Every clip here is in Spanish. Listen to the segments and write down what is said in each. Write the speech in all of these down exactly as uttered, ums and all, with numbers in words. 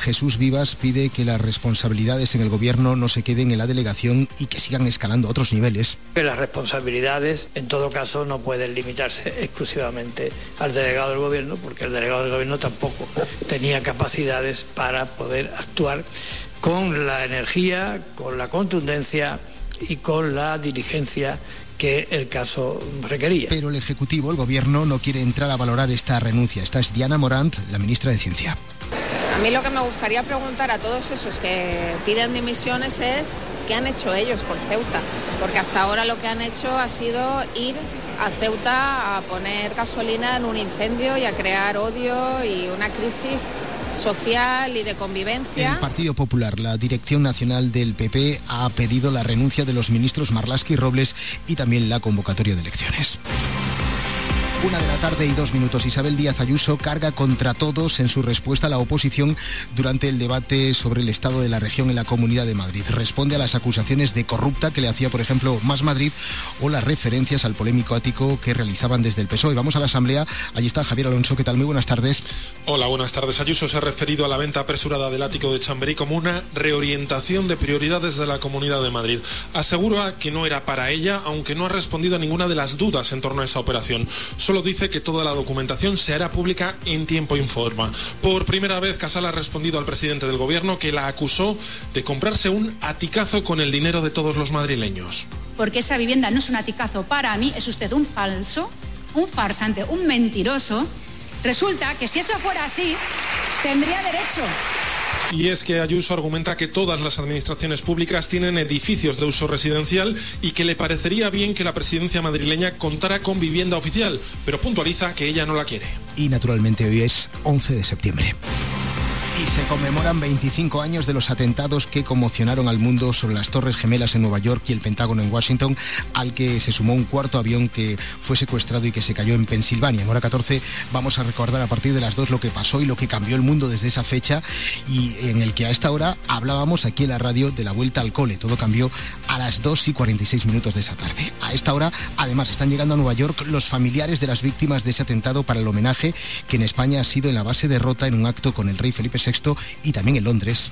Jesús Vivas pide que las responsabilidades en el gobierno no se queden en la delegación y que sigan escalando a otros niveles. Que las responsabilidades, en todo caso, no pueden limitarse exclusivamente al delegado del gobierno, porque el delegado del gobierno tampoco tenía capacidades para poder actuar con la energía, con la contundencia y con la diligencia que el caso requería. Pero el Ejecutivo, el Gobierno, no quiere entrar a valorar esta renuncia. Esta es Diana Morant, la ministra de Ciencia. A mí lo que me gustaría preguntar a todos esos que piden dimisiones es ¿qué han hecho ellos por Ceuta? Porque hasta ahora lo que han hecho ha sido ir a Ceuta a poner gasolina en un incendio y a crear odio y una crisis social y de convivencia. El Partido Popular, la Dirección Nacional del P P, ha pedido la renuncia de los ministros Marlaska y Robles y también la convocatoria de elecciones. Una de la tarde y dos minutos. Isabel Díaz Ayuso carga contra todos en su respuesta a la oposición durante el debate sobre el estado de la región en la Comunidad de Madrid. Responde a las acusaciones de corrupta que le hacía, por ejemplo, Más Madrid o las referencias al polémico ático que realizaban desde el P S O E. Vamos a la Asamblea. Allí está Javier Alonso. ¿Qué tal? Muy buenas tardes. Hola, buenas tardes. Ayuso se ha referido a la venta apresurada del ático de Chamberí como una reorientación de prioridades de la Comunidad de Madrid. Asegura que no era para ella, aunque no ha respondido a ninguna de las dudas en torno a esa operación. Solo dice que toda la documentación se hará pública en tiempo y forma. Por primera vez, Casal ha respondido al presidente del gobierno, que la acusó de comprarse un aticazo con el dinero de todos los madrileños. Porque esa vivienda no es un aticazo para mí, es usted un falso, un farsante, un mentiroso. Resulta que si eso fuera así, tendría derecho. Y es que Ayuso argumenta que todas las administraciones públicas tienen edificios de uso residencial y que le parecería bien que la presidencia madrileña contara con vivienda oficial, pero puntualiza que ella no la quiere. Y naturalmente hoy es once de septiembre. Y se conmemoran veinticinco años de los atentados que conmocionaron al mundo sobre las Torres Gemelas en Nueva York y el Pentágono en Washington, al que se sumó un cuarto avión que fue secuestrado y que se cayó en Pensilvania. En hora catorce vamos a recordar a partir de las dos lo que pasó y lo que cambió el mundo desde esa fecha, y en el que a esta hora hablábamos aquí en la radio de la vuelta al cole. Todo cambió a las dos y cuarenta y seis minutos de esa tarde. A esta hora, además, están llegando a Nueva York los familiares de las víctimas de ese atentado para el homenaje que en España ha sido en la base de Rota en un acto con el rey Felipe sexto y también en Londres.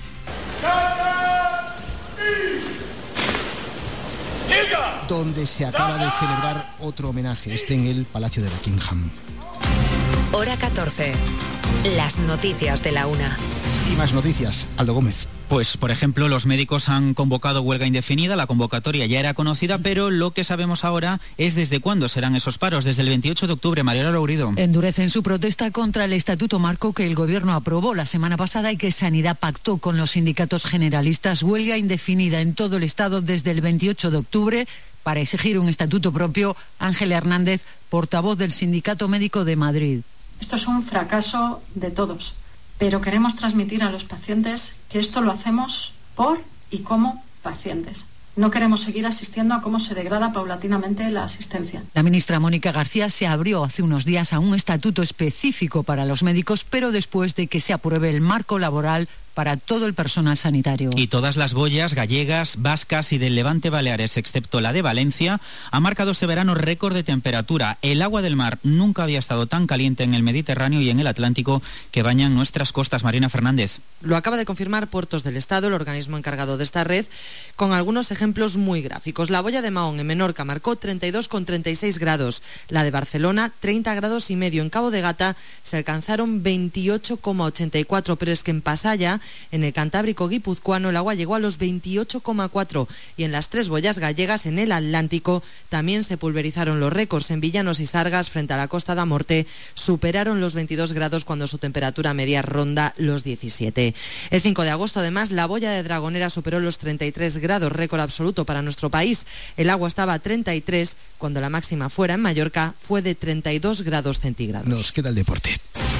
Donde se acaba de celebrar otro homenaje, este en el Palacio de Buckingham. Hora catorce. Las noticias de la una. Y más noticias, Aldo Gómez. Pues, por ejemplo, los médicos han convocado huelga indefinida, la convocatoria ya era conocida, pero lo que sabemos ahora es desde cuándo serán esos paros, desde el veintiocho de octubre. Mariela Lourido. Endurecen su protesta contra el Estatuto Marco que el Gobierno aprobó la semana pasada y que Sanidad pactó con los sindicatos generalistas. Huelga indefinida en todo el Estado desde el veintiocho de octubre para exigir un estatuto propio. Ángela Hernández, portavoz del Sindicato Médico de Madrid. Esto es un fracaso de todos, pero queremos transmitir a los pacientes que esto lo hacemos por y como pacientes. No queremos seguir asistiendo a cómo se degrada paulatinamente la asistencia. La ministra Mónica García se abrió hace unos días a un estatuto específico para los médicos, pero después de que se apruebe el marco laboral para todo el personal sanitario. Y todas las boyas gallegas, vascas y del Levante Baleares, excepto la de Valencia, ha marcado este verano récord de temperatura. El agua del mar nunca había estado tan caliente en el Mediterráneo y en el Atlántico que bañan nuestras costas. Marina Fernández. Lo acaba de confirmar Puertos del Estado, el organismo encargado de esta red, con algunos ejemplos muy gráficos. La boya de Mahón en Menorca marcó treinta y dos coma treinta y seis grados. La de Barcelona, treinta grados y medio. En Cabo de Gata se alcanzaron veintiocho coma ochenta y cuatro, pero es que en Pasaya, en el Cantábrico guipuzcoano, el agua llegó a los veintiocho coma cuatro y en las tres boyas gallegas, en el Atlántico, también se pulverizaron los récords. En Villanos y Sargas, frente a la Costa da Morte, superaron los veintidós grados cuando su temperatura media ronda los diecisiete. El cinco de agosto, además, la boya de Dragonera superó los treinta y tres grados, récord absoluto para nuestro país. El agua estaba a treinta y tres, cuando la máxima fuera en Mallorca fue de treinta y dos grados centígrados. Nos queda el deporte.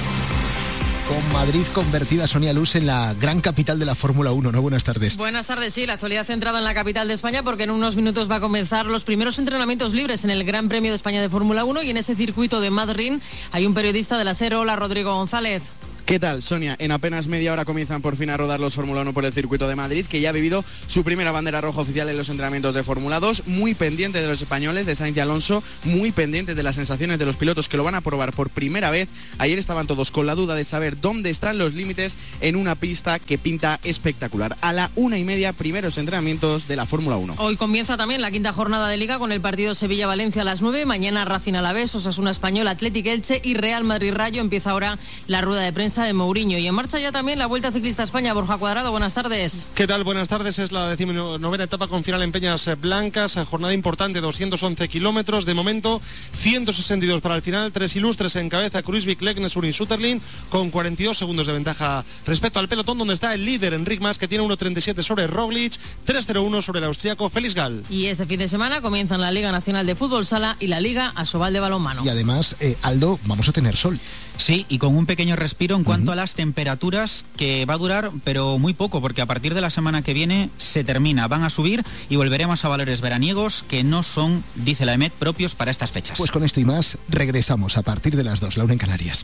Con Madrid convertida, Sonia Luz, en la gran capital de la Fórmula uno, ¿no? Buenas tardes. Buenas tardes, sí, la actualidad centrada en la capital de España, porque en unos minutos va a comenzar los primeros entrenamientos libres en el Gran Premio de España de Fórmula uno, y en ese circuito de Madrid hay un periodista de la SER. Hola, Rodrigo González. ¿Qué tal, Sonia? En apenas media hora comienzan por fin a rodar los Fórmula uno por el circuito de Madrid, que ya ha vivido su primera bandera roja oficial en los entrenamientos de Fórmula dos, muy pendiente de los españoles, de Sainz y Alonso, muy pendiente de las sensaciones de los pilotos que lo van a probar por primera vez. Ayer estaban todos con la duda de saber dónde están los límites en una pista que pinta espectacular. A la una y media, primeros entrenamientos de la Fórmula uno. Hoy comienza también la quinta jornada de Liga con el partido Sevilla-Valencia a las nueve, mañana Racing Alavés, Osasuna Español, Athletic Elche y Real Madrid Rayo. Empieza ahora la rueda de prensa de Mourinho. Y en marcha ya también la Vuelta Ciclista a España. Borja Cuadrado, buenas tardes. ¿Qué tal? Buenas tardes. Es la decimonovena etapa con final en Peñas Blancas. Jornada importante, doscientos once kilómetros. De momento, ciento sesenta y dos para el final. Tres ilustres en cabeza: Kruijswijk, Leknes, Urin, Sutterlin, con cuarenta y dos segundos de ventaja respecto al pelotón, donde está el líder Enric Mas, que tiene uno treinta y siete sobre Roglic, tres cero uno sobre el austriaco Felix Gall. Y este fin de semana comienzan la Liga Nacional de Fútbol Sala y la Liga Asobal de Balonmano. Y además, eh, Aldo, vamos a tener sol. Sí, y con un pequeño respiro en cuanto uh-huh. a las temperaturas, que va a durar, pero muy poco, porque a partir de la semana que viene se termina, van a subir y volveremos a valores veraniegos que no son, dice la EMET, propios para estas fechas. Pues con esto y más, regresamos a partir de las dos, la una en Canarias.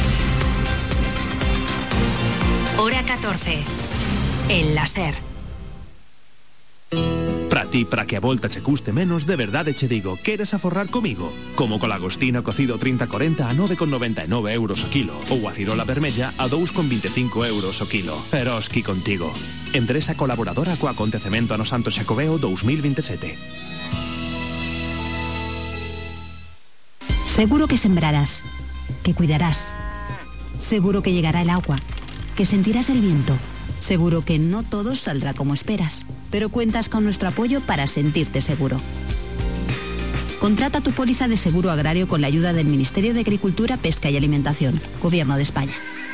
Hora catorce, el láser. Para ti, para que a volta che custe menos, de verdade che digo, queres aforrar comigo? Como co lagostino cocido trinta corenta a nove con noventa e nove euros o kilo, ou a cirola vermella a dous con vinte e cinco euros o kilo. Eroski contigo. Empresa colaboradora co acontecemento ano Santo Xacobeo dous mil veintisiete. Seguro que sembrarás, que cuidarás. Seguro que llegará el agua, que sentirás el viento. Seguro que no todo saldrá como esperas, pero cuentas con nuestro apoyo para sentirte seguro. Contrata tu póliza de seguro agrario con la ayuda del Ministerio de Agricultura, Pesca y Alimentación, Gobierno de España.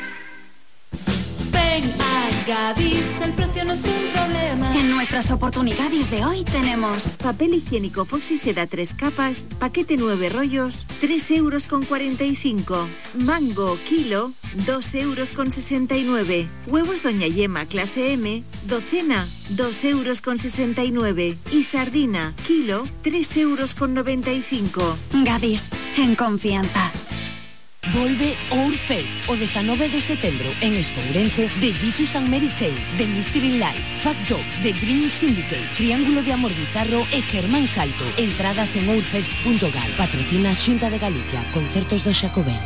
Ven a Gadis, el precio no es un problema. En nuestras oportunidades de hoy tenemos papel higiénico Foxy Seda tres capas, paquete nueve rollos, tres euros con cuarenta y cinco. Mango kilo, dos euros con sesenta y nueve. Huevos Doña Yema clase M, docena, dos euros con sesenta y nueve. Y sardina kilo, tres euros con noventa y cinco. Gadis, en confianza. Volve Ourfest o dezanove de setembro en Expo Ourense, de Jesus and Mary Chain, de Mystery Life, Fat Dog, de Dream Syndicate, Triángulo de Amor Bizarro e Germán Salto. Entradas en ourfest punto gal. Patrocina Xunta de Galicia, Concertos do Xacobeo.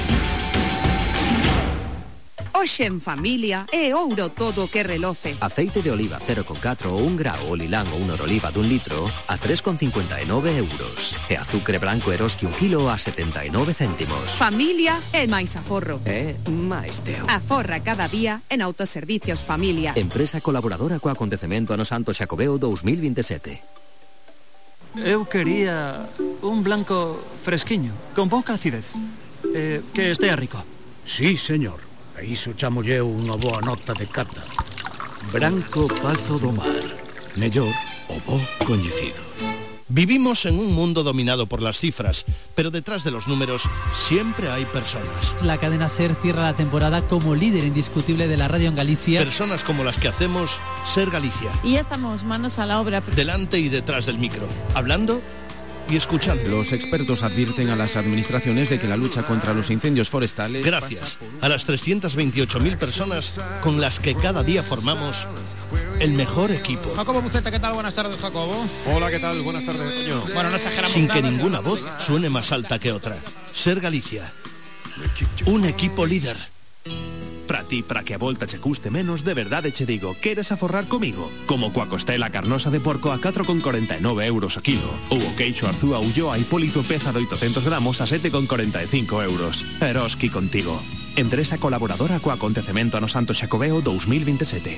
Hoxe en familia é ouro todo que reloce. Aceite de oliva cero coma catro ou un grao o lilán ou un oroliva dun litro a tres con cincuenta e nove euros. E azucre branco Eroski un kilo a setenta e nove céntimos. Familia é máis aforro. É máis teo. Aforra cada día en Autoservicios Familia. Empresa colaboradora co acontecemento ano Santo Xacobeo dous mil veintisiete. Eu quería un blanco fresquiño, con pouca acidez. Eh, que estea rico. Sí, señor. E iso chamolle unha boa nota de cata. Branco Pazo do Mar. Mellor o bo coñecido. Vivimos en un mundo dominado por las cifras, pero detrás de los números siempre hay personas. La cadena SER cierra la temporada como líder indiscutible de la radio en Galicia. Personas como las que hacemos SER Galicia. Y ya estamos manos a la obra. Delante y detrás del micro, hablando y escuchando. Los expertos advierten a las administraciones de que la lucha contra los incendios forestales... Gracias a las trescientas veintiocho mil personas con las que cada día formamos el mejor equipo. Jacobo Buceta, ¿qué tal? Buenas tardes, Jacobo. Hola, ¿qué tal? Buenas tardes, Toño. Bueno, no exageramos Sin nada, que ninguna voz suene más alta que otra. SER Galicia. Un equipo líder. Para ti, para que a volta che custe menos, de verdade che digo, queres aforrar comigo? Como coa costela carnosa de porco a catro con corenta e nove euros o kilo, ou o queixo arzúa Ulloa Hipólito peza de oitocentos gramos a sete con corenta e cinco euros. Eroski contigo. Empresa colaboradora co acontecemento ano Santo Xacobeo dous mil veintisiete.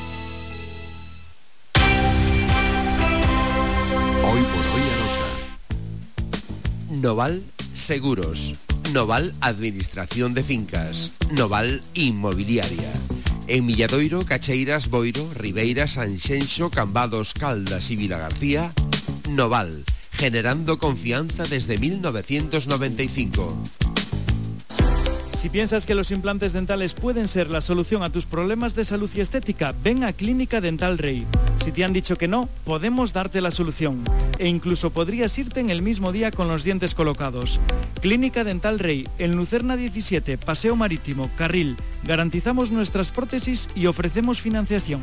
Hoy por hoy Arosa. Noval Seguros. Noval Administración de Fincas. Noval Inmobiliaria. En Milladoiro, Cacheiras, Boiro, Ribeira, Sanxenxo, Cambados, Caldas y Vilagarcía, Noval, generando confianza desde mil novecientos noventa y cinco. si piensas que los implantes dentales pueden ser la solución a tus problemas de salud y estética, ven a Clínica Dental Rey. Si te han dicho que no, podemos darte la solución. E incluso podrías irte en el mismo día con los dientes colocados. Clínica Dental Rey, en Lucerna diecisiete, Paseo Marítimo, Carril. Garantizamos nuestras prótesis y ofrecemos financiación.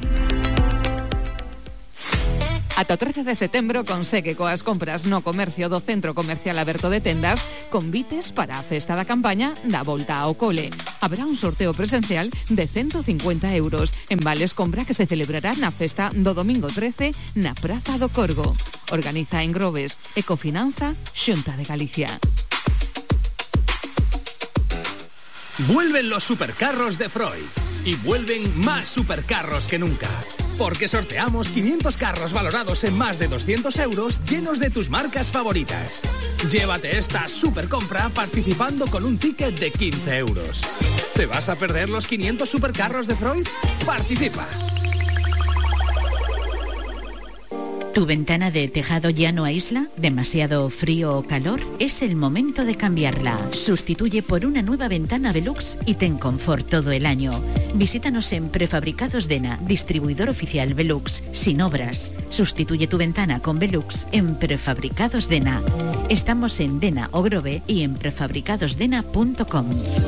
Ata o trece de setembro consegue coas compras no comercio do Centro Comercial Aberto de Tendas convites para a festa da campaña da Volta ao Cole. Habrá un sorteo presencial de ciento cincuenta euros en vales compra que se celebrará na festa do domingo trece na Praza do Corgo. Organiza Engrobes, Ecofinanza, Xunta de Galicia. Vuelven los supercarros de Freud y vuelven más supercarros que nunca. Porque sorteamos quinientos carros valorados en más de doscientos euros llenos de tus marcas favoritas. Llévate esta supercompra participando con un ticket de quince euros. ¿Te vas a perder los quinientos supercarros de Freud? Participa. ¿Tu ventana de tejado ya no aísla? ¿Demasiado frío o calor? Es el momento de cambiarla. Sustituye por una nueva ventana Velux y ten confort todo el año. Visítanos en Prefabricados Dena, distribuidor oficial Velux, sin obras. Sustituye tu ventana con Velux en Prefabricados Dena. Estamos en Dena o Grove y en prefabricados dena punto com.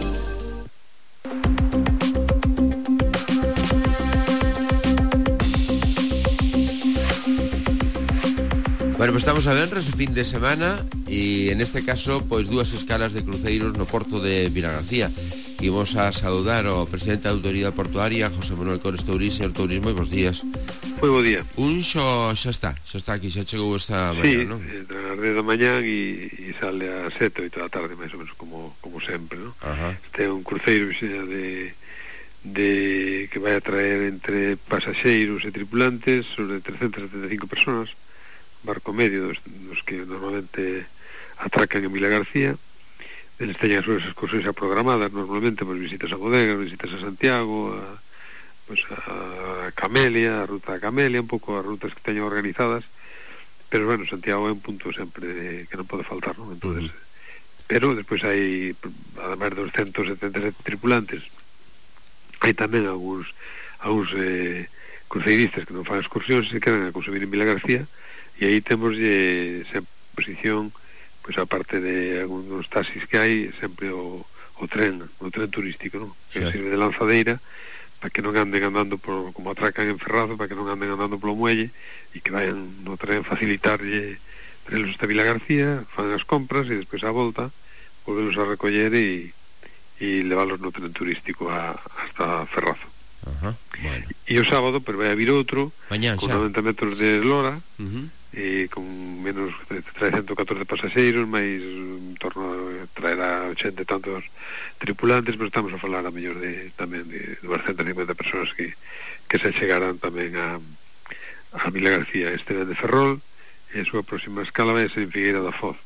Bueno, pues estamos a venres, fin de semana, e en este caso, pois dúas escalas de cruceiros no porto de Vilagarcía. Imos a saudar ao presidente da Autoridade Portuaria, José Manuel Cores Tourís, señor Tourís, moi bons días. Moi bo día. Un xo xa está, xa está aquí, xa chegou esta sí, mañá, non? Sí, entre as dez da mañán e, e sale a sete, oito da tarde, máis ou menos, como, como sempre, non? Ajá. Este é un cruceiro xa de, de que vai a traer entre pasaxeiros e tripulantes sobre trescentas setenta e cinco personas, barco medio dos, dos que normalmente atracan en Vilagarcía. Eles teñen as súas excursións xa programadas, normalmente pues, visitas a bodegas, visitas a Santiago, a, pues, a Camelia, a ruta a Camelia, un pouco as rutas que teñen organizadas, pero bueno, Santiago é un punto sempre de, que non pode faltar, non? Entonces, uh-huh. Pero despois hai, además dos ciento setenta e sete tripulantes, hai tamén algúns algúns eh, cruceiristas que non fan excursións e quedan a consumir en Vilagarcía. E aí temos eh, sempre posición, pois aparte de algunos taxis que hai, sempre o, o tren, o tren turístico, non? Que sí. Sirve de lanzadeira para que non anden andando por, como atracan en Ferrazo, para que non anden andando polo muelle e que vayan no tren facilitarlle trelos hasta Vilagarcía, fan as compras e despois a volta volvelos a recoller e, e leválos no tren turístico a, hasta Ferrazo. Ajá, bueno. E o sábado pero vai a vir outro Mañán, con xa. noventa metros de eslora, uh-huh. e con menos trae ciento catorce pasaxeiros, máis en torno a traerá ochenta e tantos tripulantes, pero estamos a falar a mellor de tamén de doscientas cincuenta personas que, que se chegarán tamén a, a Vilagarcía. Este ven de Ferrol e a súa próxima escala vai ser en Figueira da Foz,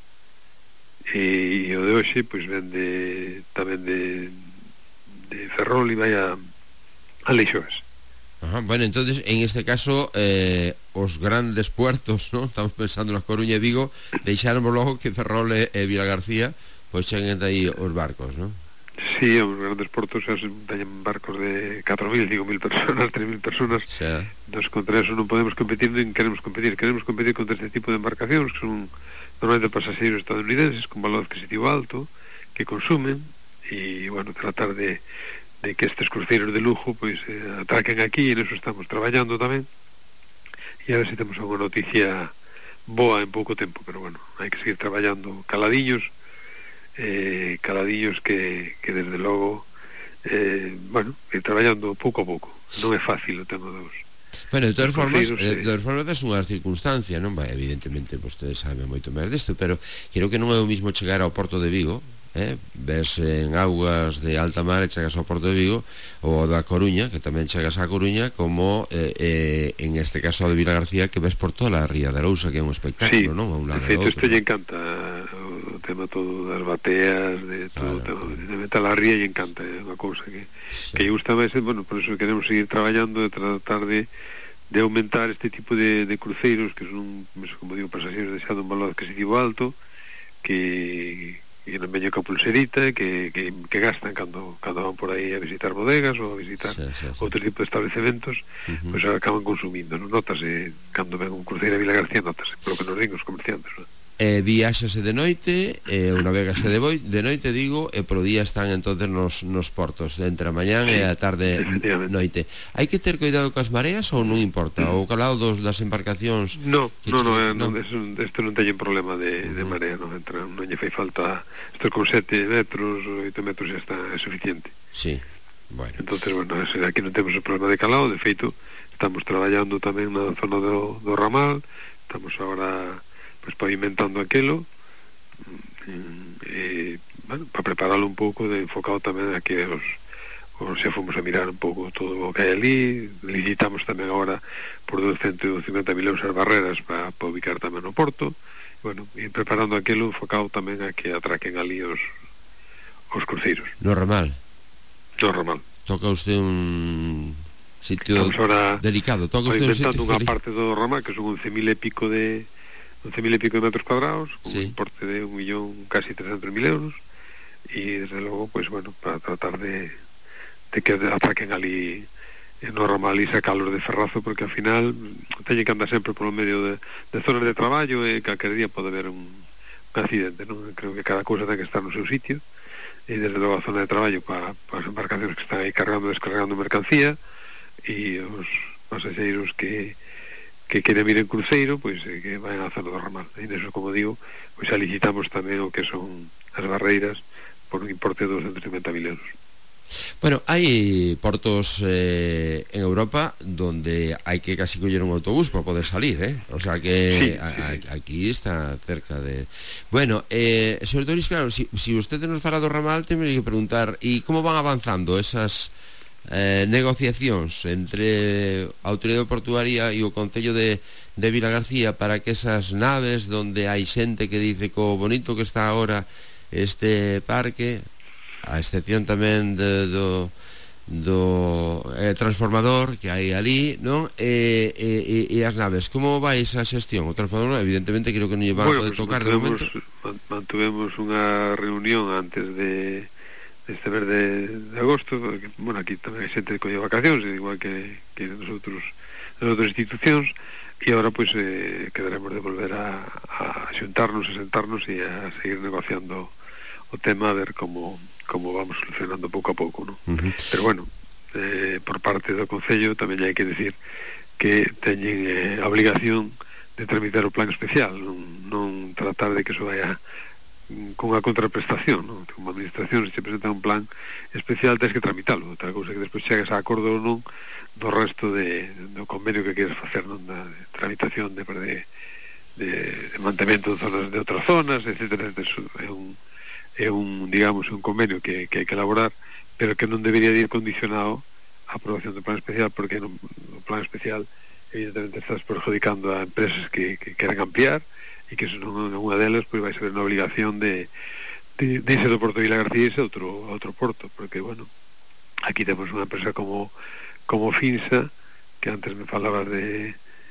e, e o de hoxe pois ven de, tamén de, de Ferrol e vai a a Leixoes. Ajá, bueno, entonces en este caso eh, os grandes puertos, ¿no? Estamos pensando na Coruña e Vigo, deixáramos logo que Ferrol e, e Vilagarcía pois cheguen aí os barcos, ¿no? Sí, os grandes portos xa teñen barcos de catro mil, cinco mil personas, tres mil personas. Xa. Nos contra eso non podemos competir, nin queremos competir. Queremos competir contra este tipo de embarcacións que son normalmente pasaxeiros estadounidenses con valor adquisitivo alto, que consumen e, bueno, tratar de de que estes cruceiros de lujo pois eh, atraquen aquí, e en eso estamos traballando tamén, e a ver se temos alguna noticia boa en pouco tempo, pero bueno, hai que seguir traballando caladiños, eh, caladiños que, que desde logo eh, bueno, ir traballando pouco a pouco. Non é fácil o tema dos Bueno, de todas formas, eh, de todas formas é unha circunstancia, non? Vai, evidentemente, vostedes saben moito máis desto, pero creo que non é o mismo chegar ao Porto de Vigo, eh, ves en augas de alta mar e chegas ao Porto de Vigo, ou da Coruña, que tamén chegas á Coruña, como eh, eh, en este caso de Vilagarcía, que ves por toda a ría de Arousa, que é un espectáculo, sí, non? A un lado de feito, outro. isto lle encanta o tema todo das bateas, de todo, claro, o tema de metal a ría, lle encanta, é unha cousa que, sí. que lle gusta máis, bueno, por eso queremos seguir traballando de tratar de de aumentar este tipo de, de cruceiros que son, como digo, pasaxeiros deixado un valor adquisitivo alto, que e non veño ca pulserita que, que, que gastan cando, cando van por aí a visitar bodegas ou a visitar sí, sí, sí. outro tipo de estabelecementos, uh-huh. pois pues acaban consumindo, non? Notase cando ven un cruceiro a Vila García, notase polo que nos din os comerciantes, non? Eh, viaxase de noite, eh, unha vegase de, boi, de noite, digo, e polo día están entonces nos, nos portos, entre a mañán sí, e a tarde noite. Hai que ter cuidado cas mareas ou non importa? Ou calado dos, das embarcacións? No, no, no, no, isto non teñen problema de, de marea, non entra, non lle fai falta, isto con sete metros, oito metros xa está, é suficiente. Sí, bueno. Entonces, bueno, aquí non temos o problema de calado, de feito, estamos traballando tamén na zona do, do ramal, estamos agora pues pavimentando aquelo e, bueno, para prepararlo un pouco de enfocado tamén a que os, os xa fomos a mirar un pouco todo o que hai ali, licitamos tamén agora por doscientos cincuenta mil euros as barreras para pa ubicar tamén no porto, e, bueno, e preparando aquelo enfocado tamén a que atraquen ali os, os cruceiros. No ramal? No ramal. Toca usted un sitio delicado, toca usted un sitio unha parte do ramal que son once mil e pico de once mil e pico de metros cuadrados, con sí. un importe de un millón casi trescientos mil euros, y desde logo, pues bueno, para tratar de, de que atraquen ali no ramal e sacalos de Ferrazo, porque ao final teñen que andar sempre polo medio de, de zonas de traballo e calquer día pode haber un, un accidente, non? Creo que cada cousa ten que estar no seu sitio, e desde logo a zona de traballo para, para as embarcacións que están aí cargando e descargando mercancía, e os pasaxeiros que que queren vir en cruceiro, pois eh, que vayan a zona do ramal. E neso, como digo, pois xa licitamos tamén o que son as barreiras por un importe de doscientos cincuenta mil euros. Bueno, hai portos eh, en Europa donde hai que casi coller un autobús para poder salir, eh? O sea que sí, a, a, aquí está cerca de... Bueno, eh, sobre todo, claro, si, si usted nos fala do ramal, temos que preguntar, e como van avanzando esas... Eh, negociacións entre a autoridade portuaria e o Concello de, de Vila García para que esas naves donde hai xente que dice co bonito que está agora este parque, a excepción tamén de, do, do eh, transformador que hai ali, non? E, e, e as naves, como vai esa xestión? O transformador, evidentemente, creo que non lle van bueno, a poder pues tocar de momento. Mantuvemos unha reunión antes de este mes de, de agosto, que, bueno, aquí tamén hai xente que colle vacacións, igual que, que nosotros, nas outras institucións, e agora pois pues, eh, quedaremos de volver a, a xuntarnos, a sentarnos e a seguir negociando o tema, a ver como, como vamos solucionando pouco a pouco, non? Uh-huh. Pero bueno, eh, por parte do Concello tamén hai que decir que teñen eh, a obligación de tramitar o plan especial, non, non tratar de que eso vaya con a contraprestación, non? Como administración, se te presenta un plan especial, tens que tramitalo, outra cousa que despois chegas a acordo ou non do resto de, do convenio que queres facer, non? Da de tramitación de, de, de, de mantemento de zonas de outras zonas, etcétera, etcétera. É un, é un, digamos, un convenio que, que hai que elaborar, pero que non debería de ir condicionado a aprobación do plan especial, porque no, no plan especial evidentemente estás perjudicando a empresas que, que queren ampliar, e que se non é unha delas, pois vai ser unha obligación de, de, de irse do Porto de Vila García e irse a outro, a outro porto, porque, bueno, aquí temos unha empresa como como Finsa, que antes me falabas de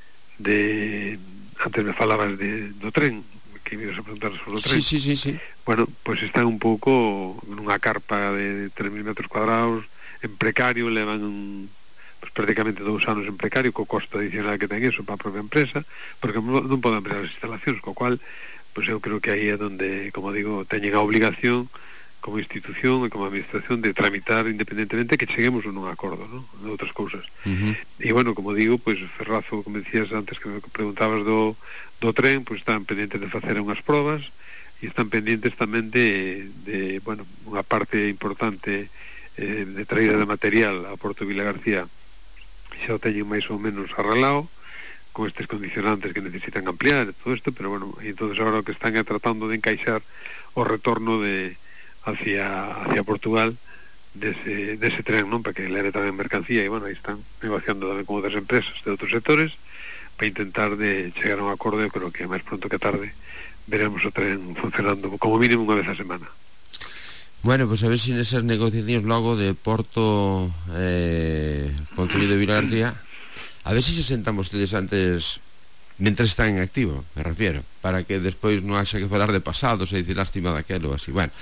de antes me falabas de, do tren, que me ibas a preguntar sobre o tren. Sí, sí, sí, sí. Bueno, pois pues están un pouco nunha carpa de tres mil metros cuadrados, en precario, levan un pues prácticamente dous anos en precario, co costo adicional que ten eso para a propia empresa, porque non poden ampliar as instalacións, co cual, pues eu creo que aí é donde, como digo, teñen a obligación como institución e como administración de tramitar independentemente que cheguemos a un acordo, ¿no? De outras cousas. Uh-huh. E bueno, como digo, pues Ferrazo, como decías antes que me preguntabas do, do tren, pues están pendientes de facer unhas probas e están pendientes tamén de, de bueno, unha parte importante eh, de traída de material a Porto Vila García, xa o teñen máis ou menos arrelado con estes condicionantes que necesitan ampliar todo isto, pero bueno, e entonces agora o que están é tratando de encaixar o retorno de hacia hacia Portugal dese, dese tren, non? Para que leve tamén mercancía, e bueno, aí están negociando tamén con outras empresas de outros sectores para intentar de chegar a un acordo. Eu creo que máis pronto que tarde veremos o tren funcionando como mínimo unha vez a semana. Bueno, pues a ver si en esas negociacións logo de Porto eh, Concello de Vila García, a ver si se sentan vostedes antes Mientras están en activo, me refiero, para que despois non haxa que falar de pasados e dicir lástima daquelo, así, bueno,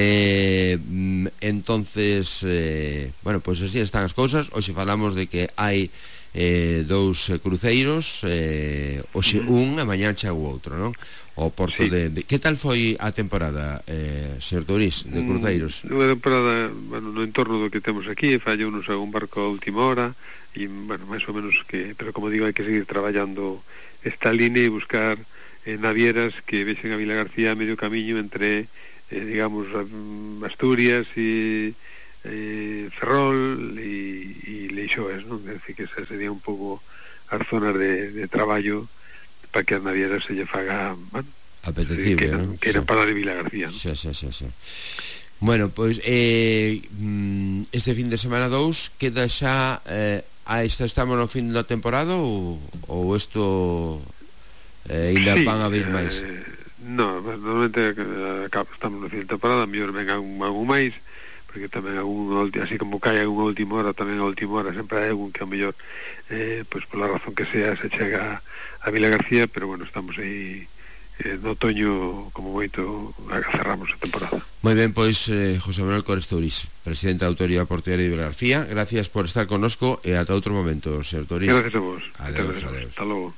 eh, entonces eh, bueno, pois pues así están as cousas. Hoxe falamos de que hai eh, dous cruceiros, eh, hoxe un, e mañá chega o outro, non? O Porto sí. de, de... Que tal foi a temporada, eh, señor Tourís, de cruceiros? Mm, unha temporada, bueno, no entorno do que temos aquí, falla unos a un barco a última hora, e, bueno, máis ou menos que, pero como digo, hai que seguir traballando esta línea e buscar eh, navieras que vexen a Vila García a medio camiño entre, eh, digamos, Asturias e eh, Ferrol e, e Leixoes, non? É dicir, que esa sería un pouco as zonas de, de traballo para que as navieras se lle faga, bueno, apetecible, que non? Que eran sí. para de Vila García, non? Sí, sí, sí, sí. Bueno, pois eh, este fin de semana dous queda xa eh, a esta estamos no fin da temporada ou, ou isto eh, ainda sí, van a vir máis? Eh, no, normalmente estamos no fin de temporada, mellor ven algún, algún máis, porque tamén algún, así como cae algún última hora, tamén a última hora sempre hai algún que ao mellor eh, pois pola razón que sea se chega a Vila García, pero bueno, estamos aí eh, no otoño como moito cerramos a temporada. Moi ben, pois eh, José Manuel Cores Tourís, presidente da Autoridade Portuaria de Vila García, gracias por estar connosco e ata outro momento, señor Tourís. Gracias a vos. Adeus, gracias. adeus. Hasta logo.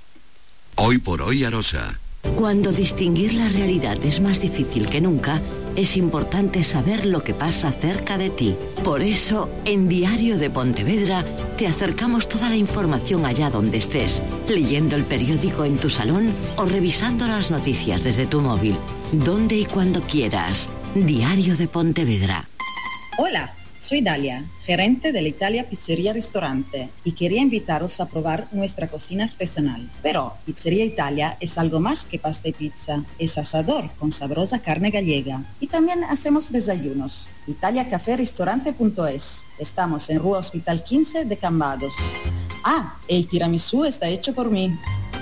Hoy por hoy Arosa. Cuando distinguir la realidad es más difícil que nunca, es importante saber lo que pasa cerca de ti. Por eso, en Diario de Pontevedra, te acercamos toda la información allá donde estés, leyendo el periódico en tu salón o revisando las noticias desde tu móvil. Donde y cuando quieras. Diario de Pontevedra. Hola, soy Dalia, gerente de la Italia Pizzería Restaurante, y quería invitaros a probar nuestra cocina artesanal. Pero Pizzería Italia es algo más que pasta y pizza, es asador con sabrosa carne gallega. Y también hacemos desayunos. italia café restaurante punto es. Estamos en Rua Hospital quince de Cambados. Ah, el tiramisú está hecho por mí.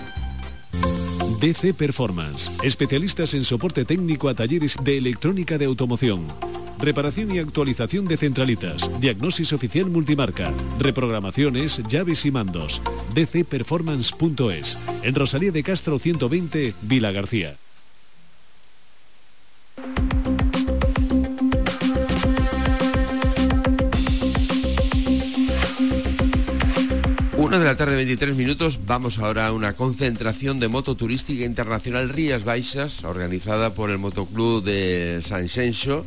D C Performance, especialistas en soporte técnico a talleres de electrónica de automoción. Reparación y actualización de centralitas, diagnosis oficial multimarca, reprogramaciones, llaves y mandos. d c performance punto es, en Rosalía de Castro ciento veinte, Vila García. Una de la tarde, veintitrés minutos. Vamos ahora a una concentración de moto turística internacional Rías Baixas, organizada por el Motoclub de Sanxenxo.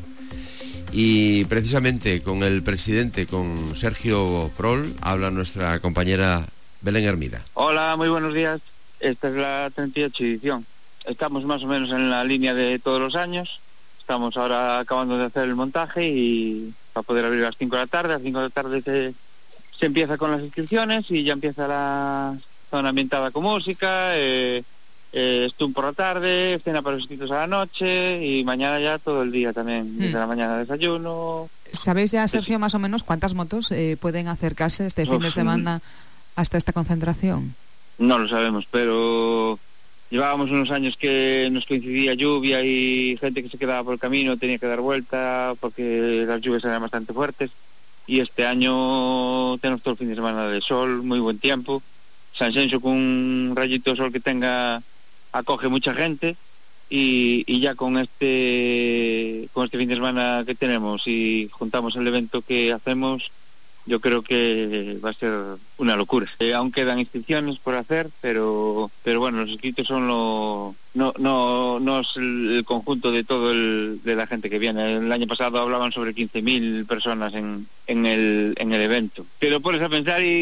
Y precisamente con el presidente, con Sergio Prol, habla nuestra compañera Belén Hermida. Hola, muy buenos días. Esta es la treinta y ocho edición. Estamos más o menos en la línea de todos los años. Estamos ahora acabando de hacer el montaje y para poder abrir a las cinco de la tarde. A las cinco de la tarde se, se empieza con las inscripciones y ya empieza la zona ambientada con música, eh, Eh, Stun por la tarde, cena para los inscritos a la noche y mañana ya todo el día también, desde mm. la mañana desayuno. ¿Sabéis ya, Sergio, más o menos cuántas motos eh, pueden acercarse este fin de semana hasta esta concentración? No lo sabemos, pero llevábamos unos años que nos coincidía lluvia y gente que se quedaba por el camino, tenía que dar vuelta porque las lluvias eran bastante fuertes, y este año tenemos todo el fin de semana de sol, muy buen tiempo. Sanxenxo con un rayito de sol que tenga acoge mucha gente y, y ya con este con este fin de semana que tenemos y juntamos el evento que hacemos, yo creo que va a ser una locura. Eh, aún quedan inscripciones por hacer, pero pero bueno, los inscritos son lo no no no es el, el conjunto de todo el de la gente que viene. El año pasado hablaban sobre quince mil personas en en el en el evento. Te lo pones a pensar y,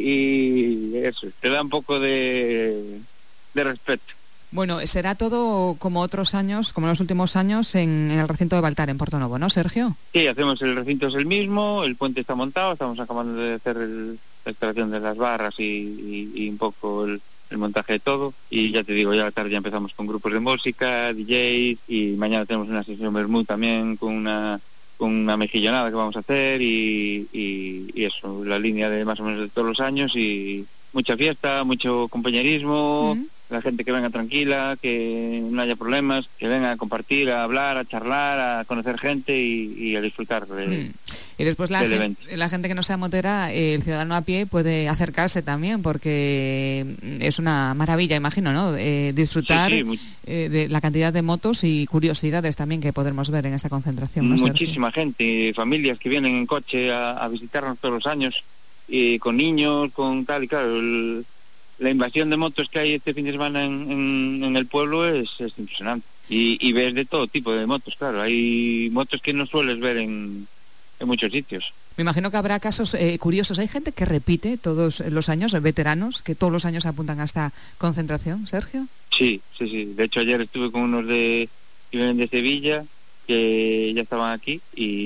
y eso te da un poco de de respeto. Bueno, será todo como otros años, como en los últimos años, en, en el recinto de Baltar, en Portonovo, ¿no, Sergio? Sí, hacemos el recinto, es el mismo, el puente está montado, estamos acabando de hacer el, la instalación de las barras y, y, y un poco el, el montaje de todo, y ya te digo, ya a la tarde ya empezamos con grupos de música, D Js, y mañana tenemos una sesión Bermud también con una con una mejillonada que vamos a hacer, y, y, y eso, la línea de más o menos de todos los años, y mucha fiesta, mucho compañerismo, mm. la gente que venga tranquila, que no haya problemas, que venga a compartir, a hablar, a charlar, a conocer gente y, y a disfrutar de... Mm. Y después la, gen, la gente que no sea motera, eh, el ciudadano a pie puede acercarse también, porque es una maravilla, imagino, ¿no? Eh, disfrutar sí, sí, muy... eh, de la cantidad de motos y curiosidades también que podremos ver en esta concentración, ¿no? Muchísima gente, familias que vienen en coche a, a visitarnos todos los años, y con niños, con tal, y claro, el, la invasión de motos que hay este fin de semana en, en, en el pueblo es, es impresionante. Y, y ves de todo tipo de motos, claro, hay motos que no sueles ver en... en muchos sitios. Me imagino que habrá casos eh, curiosos. ¿Hay gente que repite todos los años, veteranos, que todos los años apuntan a esta concentración, Sergio? Sí, sí, sí. De hecho, ayer estuve con unos de que vienen de Sevilla, que ya estaban aquí,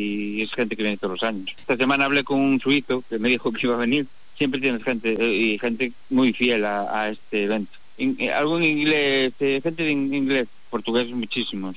y es gente que viene todos los años. Esta semana hablé con un suizo que me dijo que iba a venir. Siempre tienes gente, eh, y gente muy fiel a, a este evento. In, eh, algo en inglés, eh, gente de in, inglés, portugués, muchísimos.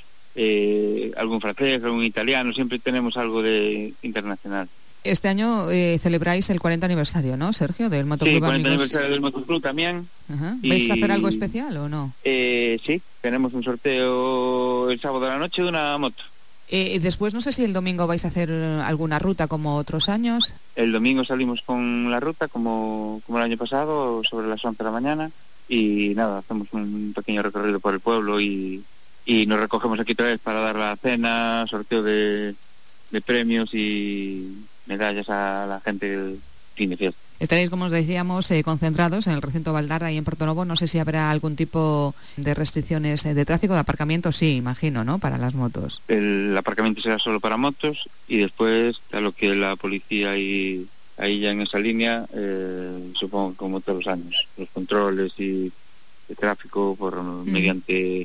Eh, algún francés, algún italiano, siempre tenemos algo de internacional. Este año eh, celebráis el cuarenta aniversario, ¿no, Sergio? Del Motoclub. Sí, cuarenta aniversario del Motoclub también. Ajá. ¿Vais y... a hacer algo especial o no? Eh, sí, tenemos un sorteo el sábado de la noche de una moto. Eh, después no sé si el domingo vais a hacer alguna ruta como otros años. El domingo salimos con la ruta como, como el año pasado, sobre las once de la mañana, y nada, hacemos un pequeño recorrido por el pueblo y, y nos recogemos aquí otra vez para dar la cena, sorteo de, de premios y medallas a la gente del fin de fiesta. Estaréis, como os decíamos, eh, concentrados en el recinto Valdarra y en Portonovo. No sé si habrá algún tipo de restricciones eh, de tráfico, de aparcamiento, sí, imagino, ¿no?, para las motos. El aparcamiento será solo para motos y después, a lo que la policía y ahí ya en esa línea, eh, supongo que como todos los años, los controles y de tráfico por mm. mediante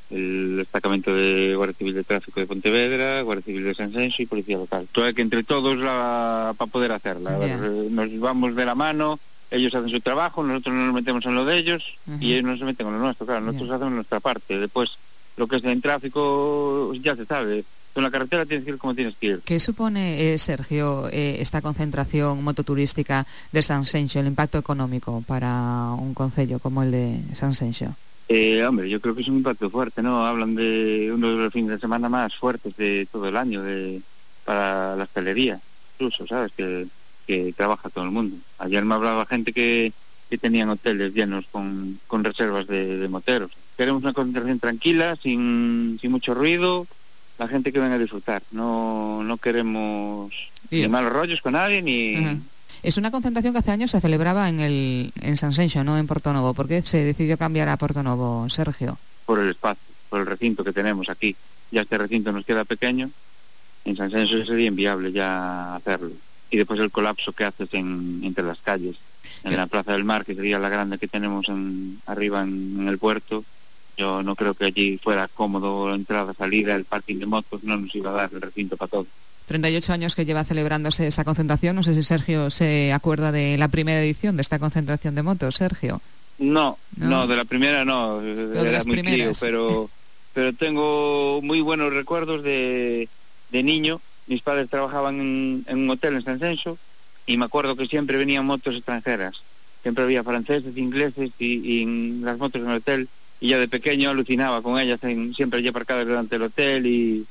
el destacamento de Guardia Civil de Tráfico de Pontevedra, Guardia Civil de Sanxenxo y Policía Local. Todo que entre todos la, para poder hacerla. Yeah. Nos vamos de la mano, ellos hacen su trabajo, nosotros no nos metemos en lo de ellos uh-huh. y ellos no se meten en lo nuestro. Claro, nosotros yeah. hacemos nuestra parte. Después, lo que es en tráfico ya se sabe. En la carretera tienes que ir como tienes que ir. ¿Qué supone, eh, Sergio, eh, esta concentración mototurística de Sanxenxo, el impacto económico para un concello como el de Sanxenxo? Eh, hombre, yo creo que es un impacto fuerte, ¿no? Hablan de uno de los fines de semana más fuertes de todo el año de para la hostelería, incluso, ¿sabes? Que, que trabaja todo el mundo. Ayer me hablaba gente que, que tenían hoteles llenos con, con reservas de, de moteros. Queremos una concentración tranquila, sin, sin mucho ruido, la gente que venga a disfrutar. No, no queremos Bien. ni malos rollos con nadie, ni... Uh-huh. Es una concentración que hace años se celebraba en el en Sanxenxo, no en Portonovo. ¿Por qué se decidió cambiar a Portonovo, Sergio? Por el espacio, por el recinto que tenemos aquí. Ya este recinto nos queda pequeño. En Sanxenxo sería inviable ya hacerlo. Y después el colapso que haces en, entre las calles. En ¿Qué? La Plaza del Mar, que sería la grande que tenemos en, arriba en, en el puerto. Yo no creo que allí fuera cómodo entrada, salida, el parking de motos. No nos iba a dar el recinto para todo. treinta y ocho años que lleva celebrándose esa concentración. No sé si Sergio se acuerda de la primera edición de esta concentración de motos, Sergio. No, no, no de la primera no, Lo era de las muy primeras. Crío, pero pero tengo muy buenos recuerdos de, de niño. Mis padres trabajaban en, en un hotel en Sanxenxo y me acuerdo que siempre venían motos extranjeras. Siempre había franceses, ingleses y, y en las motos en el hotel, y ya de pequeño alucinaba con ellas, en, siempre allí aparcadas delante del hotel y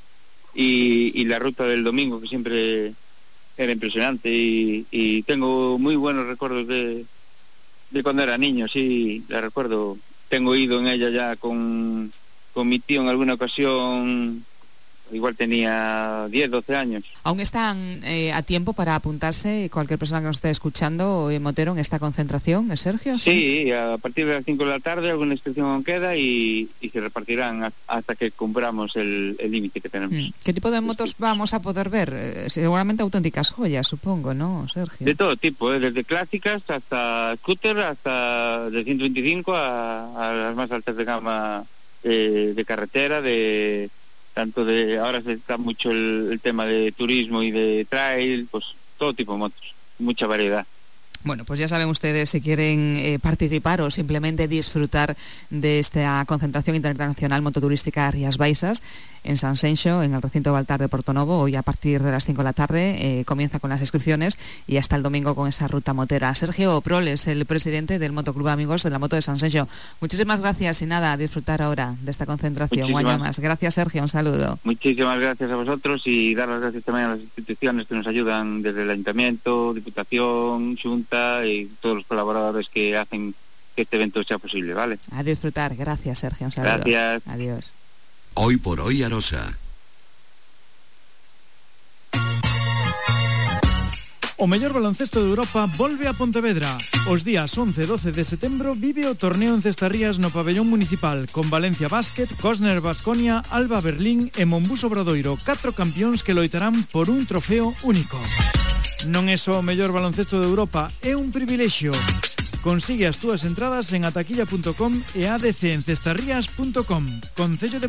Y, y la ruta del domingo, que siempre era impresionante, y, y tengo muy buenos recuerdos de, de cuando era niño, sí, la recuerdo. Tengo ido en ella ya con, con mi tío en alguna ocasión, igual tenía diez, doce años. ¿Aún están eh, a tiempo para apuntarse cualquier persona que nos esté escuchando, eh, Motero, en esta concentración, Sergio? Sí, sí, a partir de las cinco de la tarde alguna inscripción aún queda y, y se repartirán hasta que cumplamos el límite que tenemos. Mm. ¿Qué tipo de motos vamos a poder ver? Eh, seguramente auténticas joyas, supongo, ¿no, Sergio? De todo tipo, ¿eh? Desde clásicas hasta scooter, hasta de ciento veinticinco a, a las más altas de gama eh, de carretera, de... tanto de, ahora se está mucho el, el tema de turismo y de trail, pues todo tipo de motos, mucha variedad. Bueno, pues ya saben ustedes, si quieren eh, participar o simplemente disfrutar de esta concentración internacional mototurística Rías Baixas en Sanxenxo, en el recinto Baltar de Portonovo, hoy a partir de las cinco de la tarde eh, comienza con las inscripciones y hasta el domingo con esa ruta motera. Sergio Prol es el presidente del Motoclub Amigos de la Moto de Sanxenxo. Muchísimas gracias y nada, a disfrutar ahora de esta concentración. Un año más. Gracias, Sergio, un saludo. Muchísimas gracias a vosotros y dar las gracias también a las instituciones que nos ayudan desde el Ayuntamiento, Diputación, Junta y todos los colaboradores que hacen que este evento sea posible, ¿vale? A disfrutar. Gracias, Sergio. Un saludo. Gracias. Adiós. Hoy por hoy Arosa. O mellor baloncesto de Europa volve a Pontevedra. Os días once e doce de setembro vive o torneo en Cestarrías no pabellón municipal con Valencia Basket, Cosner Baskonia, Alba Berlín e Monbus Obradoiro, catro campións que loitarán por un trofeo único. Non é só o mellor baloncesto de Europa, é un privilexio. Consigue as túas entradas en ataquilla punto com e a d c en cestarrías punto com. Concello de